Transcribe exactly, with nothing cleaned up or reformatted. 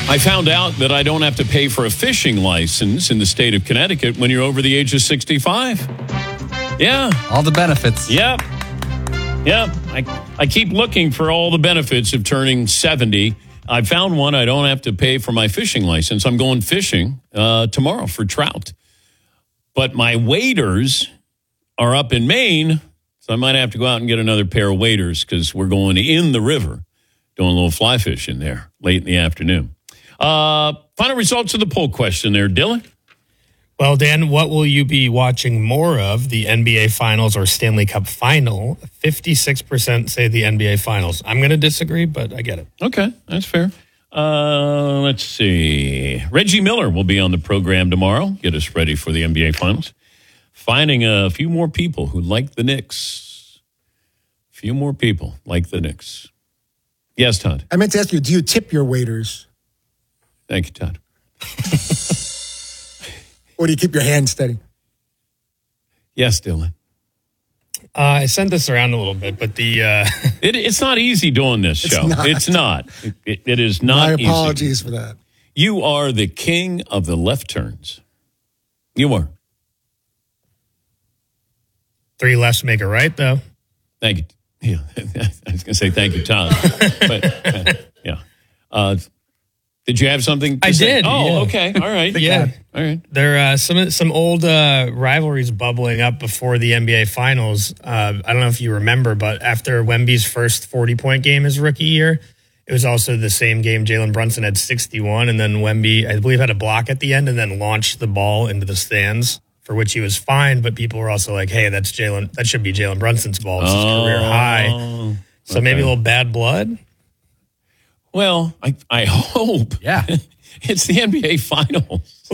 I found out that I don't have to pay for a fishing license in the state of Connecticut when you're over the age of sixty-five. Yeah. All the benefits. Yep. Yep. I, I keep looking for all the benefits of turning seventy. I found one. I don't have to pay for my fishing license. I'm going fishing uh, tomorrow for trout. But my waders are up in Maine, so I might have to go out and get another pair of waders because we're going in the river, doing a little fly fishing there late in the afternoon. Uh, final results of the poll question there, Dylan. Well, Dan, what will you be watching more of, the N B A Finals or Stanley Cup Final? fifty-six percent say the N B A Finals. I'm going to disagree, but I get it. Okay, that's fair. Uh, let's see. Reggie Miller will be on the program tomorrow. Get us ready for the N B A Finals. Finding a few more people who like the Knicks. A few more people like the Knicks. Yes, Todd. I meant to ask you, do you tip your waiters? Thank you, Todd. Or do you keep your hand steady? Yes, Dylan. Uh, I sent this around a little bit, but the... Uh... It, it's not easy doing this It's show. not. It's not. It, it is not My easy. apologies for that. You are the king of the left turns. You are. Three lefts make a right, though. Thank you. Yeah, I was going to say thank you, Todd. But, uh, yeah. Uh, did you have something to I say? did, Oh, yeah. okay. All right. Yeah. All right. There are uh, some some old uh, rivalries bubbling up before the N B A Finals. Uh, I don't know if you remember, but after Wemby's first forty-point game his rookie year, it was also the same game Jalen Brunson had sixty-one, and then Wemby, I believe, had a block at the end and then launched the ball into the stands, for which he was fined, but people were also like, hey, that's Jalen. That should be Jalen Brunson's ball. It's his Oh, career high. So okay. maybe a little bad blood. Well, I, I hope. Yeah. It's the N B A Finals.